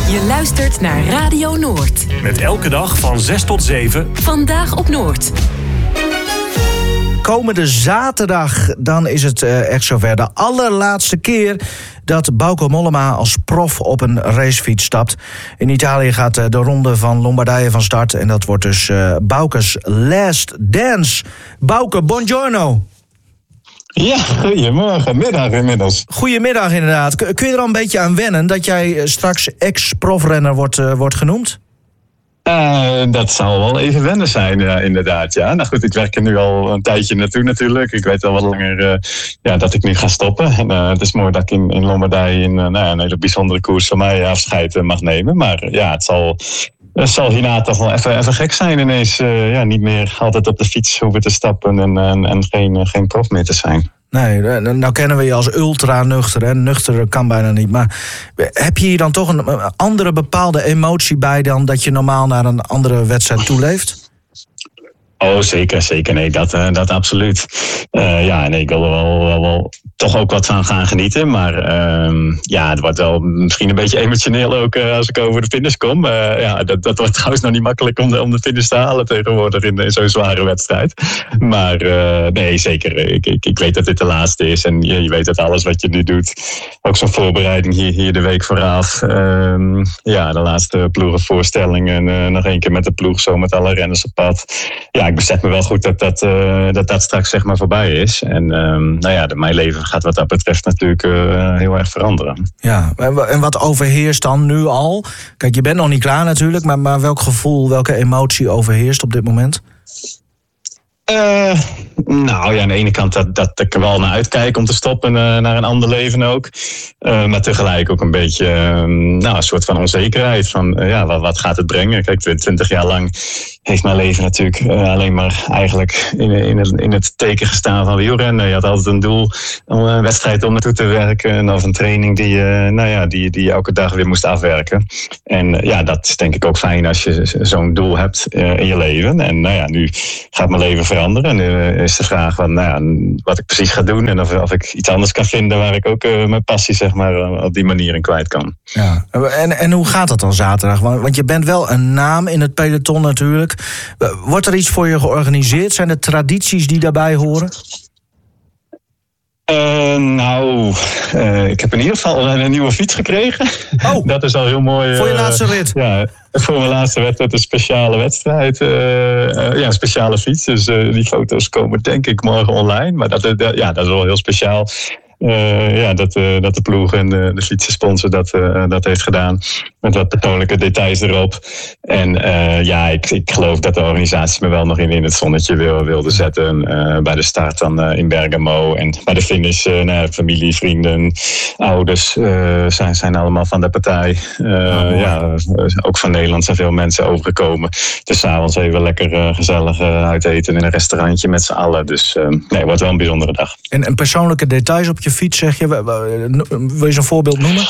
Je luistert naar Radio Noord. Met elke dag van 6 tot 7. Vandaag op Noord. Komende zaterdag, dan is het echt zover. De allerlaatste keer dat Bauke Mollema als prof op een racefiets stapt. In Italië gaat de ronde van Lombardije van start. En dat wordt dus Bauke's last dance. Bauke, buongiorno. Ja, goedemorgen, middag inmiddels. Goedemiddag inderdaad. Kun je er al een beetje aan wennen dat jij straks ex-profrenner wordt genoemd? Dat zal wel even wennen zijn, inderdaad. Ja. Nou goed, ik werk er nu al een tijdje naartoe natuurlijk. Ik weet al wat langer dat ik nu ga stoppen. En, het is mooi dat ik in Lombardije een hele bijzondere koers van mij afscheid mag nemen. Maar ja, het zal hierna toch wel even gek zijn ineens. Niet meer altijd op de fiets hoeven te stappen en geen prof meer te zijn. Nee, nou kennen we je als ultra-nuchter. Hè? Nuchter kan bijna niet. Maar heb je hier dan toch een andere bepaalde emotie bij dan dat je normaal naar een andere wedstrijd toeleeft? Oh, zeker. Nee, dat absoluut. Ik wil er wel toch ook wat van gaan genieten. Maar het wordt wel misschien een beetje emotioneel ook als ik over de finish kom. Dat wordt trouwens nog niet makkelijk om de finish te halen tegenwoordig in zo'n zware wedstrijd. Maar nee, zeker. Ik weet dat dit de laatste is. En je weet dat alles wat je nu doet. Ook zo'n voorbereiding hier de week vooraf. De laatste ploegenvoorstellingen. Nog één keer met de ploeg, zo met alle renners op pad. Ja, ik besef me wel goed dat straks zeg maar voorbij is. En mijn leven gaat wat dat betreft natuurlijk heel erg veranderen. Ja, en wat overheerst dan nu al? Kijk, je bent nog niet klaar natuurlijk, maar welk gevoel, welke emotie overheerst op dit moment? Aan de ene kant dat ik er wel naar uitkijk om te stoppen naar een ander leven ook. Maar tegelijk ook een beetje een soort van onzekerheid van wat gaat het brengen. Kijk, 20 jaar lang heeft mijn leven natuurlijk alleen maar eigenlijk in het teken gestaan van wielrennen. Je had altijd een doel, een wedstrijd om naartoe te werken of een training die je elke dag weer moest afwerken. En dat is denk ik ook fijn als je zo'n doel hebt in je leven. En nu gaat mijn leven veranderen. En nu is de vraag wat ik precies ga doen en of ik iets anders kan vinden waar ik ook mijn passie zeg maar op die manier in kwijt kan. Ja. En hoe gaat dat dan zaterdag? Want je bent wel een naam in het peloton natuurlijk. Wordt er iets voor je georganiseerd? Zijn er tradities die daarbij horen? Ik heb in ieder geval een nieuwe fiets gekregen. Oh, dat is al heel mooi. Voor je laatste rit? Ja, voor mijn laatste wedstrijd een speciale wedstrijd. Een speciale fiets. Dus die foto's komen denk ik morgen online. Maar dat is wel heel speciaal. Dat de ploeg en de fietsensponsor dat heeft gedaan. Met wat persoonlijke details erop. En ik geloof dat de organisatie me wel nog in het zonnetje wilde zetten. Bij de start dan in Bergamo. En bij de finish familie, vrienden, ouders zijn allemaal van de partij. Ook van Nederland zijn veel mensen overgekomen. Dus 's avonds even lekker gezellig uiteten in een restaurantje met z'n allen. Dus het wordt wel een bijzondere dag. En persoonlijke details op je fiets, zeg je? Wil je zo'n voorbeeld noemen?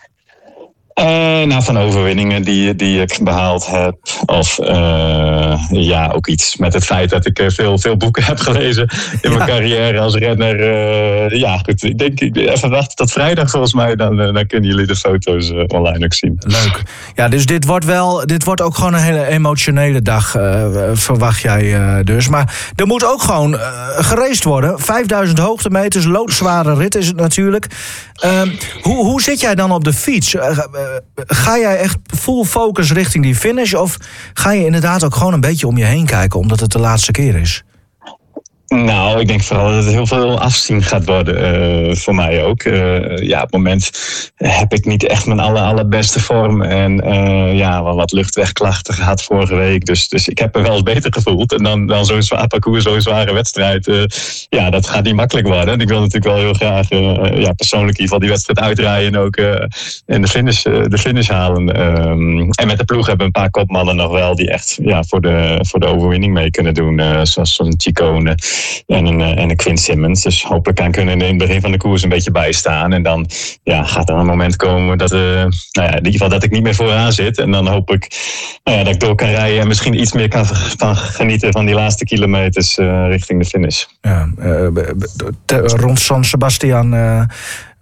Van overwinningen die ik behaald heb. Of ook iets met het feit dat ik veel boeken heb gelezen in mijn carrière als renner. Goed. Ik denk even wachten tot vrijdag volgens mij. Dan kunnen jullie de foto's online ook zien. Leuk. Ja, dus dit wordt ook gewoon een hele emotionele dag, verwacht jij dus. Maar er moet ook gewoon geraced worden. 5000 hoogtemeters, loodzware rit is het natuurlijk. Hoe zit jij dan op de fiets? Ga jij echt full focus richting die finish? Of ga je inderdaad ook gewoon een beetje om je heen kijken, omdat het de laatste keer is? Ik denk vooral dat het heel veel afzien gaat worden voor mij ook. Op het moment heb ik niet echt mijn allerbeste vorm. En wat luchtwegklachten gehad vorige week. Dus ik heb me wel eens beter gevoeld. En dan zo'n zwaar parcours, zo'n zware wedstrijd. Dat gaat niet makkelijk worden. En ik wil natuurlijk wel heel graag persoonlijk in ieder geval die wedstrijd uitrijden. En ook en de finish halen. En met de ploeg hebben we een paar kopmannen nog wel die echt voor de overwinning mee kunnen doen. Zoals zo'n Ciccone. En een Quinn Simmons. Dus hopelijk kunnen we in het begin van de koers een beetje bijstaan. En dan gaat er een moment komen dat in ieder geval dat ik niet meer vooraan zit. En dan hoop ik dat ik door kan rijden en misschien iets meer kan genieten van die laatste kilometers richting de finish. Ja, rond San Sebastian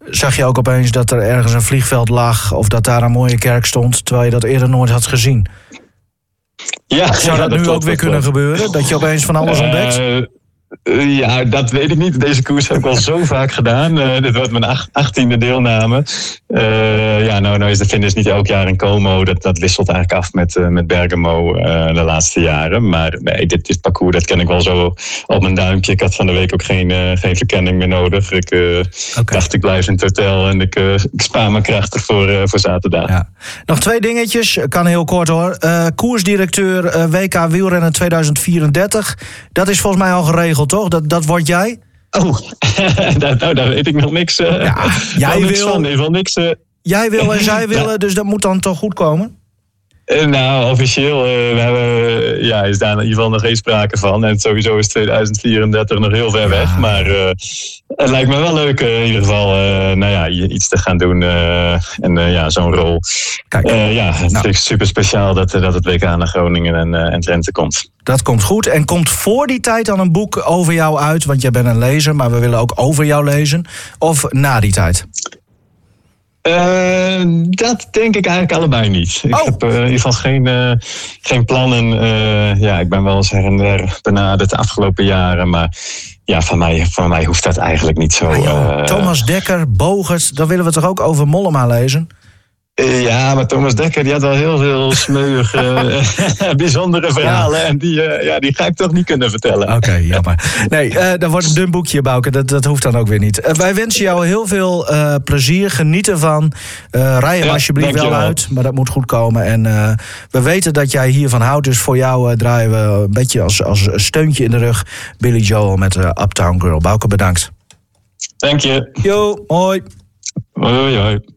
zag je ook opeens dat er ergens een vliegveld lag of dat daar een mooie kerk stond, terwijl je dat eerder nooit had gezien. Ja, zou dat nu ook weer kunnen gebeuren? Dat je opeens van alles ontdekt? Ja, dat weet ik niet. Deze koers heb ik al zo vaak gedaan. Dit wordt mijn 18e deelname. Nou is de finish niet elk jaar in Como. Dat wisselt eigenlijk af met Bergamo de laatste jaren. Maar nee, dit parcours dat ken ik wel zo op mijn duimpje. Ik had van de week ook geen verkenning meer nodig. Ik dacht, ik blijf in het hotel en ik spaar mijn krachten voor zaterdag. Ja. Nog 2 dingetjes, kan heel kort hoor. Koersdirecteur WK wielrennen 2034. Dat is volgens mij al geregeld, toch? Dat word jij? Oh, daar weet ik nog niks. Jij wil niks. Jij wil en zij willen, dus dat moet dan toch goed komen? Officieel is daar in ieder geval nog geen sprake van. En sowieso is 2034 nog heel ver weg. Maar het lijkt me wel leuk in ieder geval iets te gaan doen. Zo'n rol. Kijk, het is super speciaal dat het WK naar Groningen en Drenthe komt. Dat komt goed. En komt voor die tijd dan een boek over jou uit? Want jij bent een lezer, maar we willen ook over jou lezen. Of na die tijd? Dat denk ik eigenlijk allebei niet. Ik heb in ieder geval geen plannen. Ik ben wel eens her en der benaderd de afgelopen jaren. Maar ja, van mij hoeft dat eigenlijk niet zo. Thomas Dekker, Bogert, dan willen we toch ook over Mollema lezen? Ja, maar Thomas Dekker die had wel heel veel smeuïge, bijzondere verhalen. En die ga ik toch niet kunnen vertellen. Oké, jammer. Nee, dan wordt een dun boekje, Bouke. Dat hoeft dan ook weer niet. Wij wensen jou heel veel plezier. Geniet ervan. Rij hem alsjeblieft wel uit. Maar dat moet goed komen. En we weten dat jij hiervan houdt. Dus voor jou draaien we een beetje als steuntje in de rug Billy Joel met Uptown Girl. Bouke, bedankt. Dank je. Jo, hoi. Hoi.